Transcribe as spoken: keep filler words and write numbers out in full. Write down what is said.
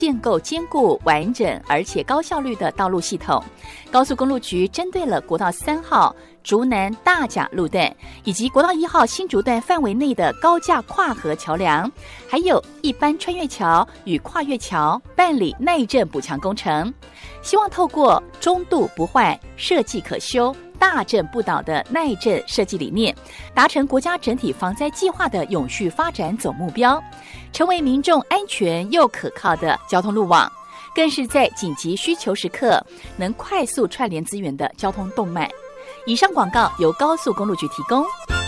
建构坚固、完整而且高效率的道路系统。高速公路局针对了国道三号竹南大甲路段以及国道一号新竹段范围内的高架跨河桥梁，还有一般穿越桥与跨越桥办理耐震补强工程，希望透过中度不坏、设计可修、大震不倒的耐震设计理念，达成国家整体防灾计划的永续发展总目标，成为民众安全又可靠的交通路网，更是在紧急需求时刻能快速串联资源的交通动脉。以上广告由高速公路局提供。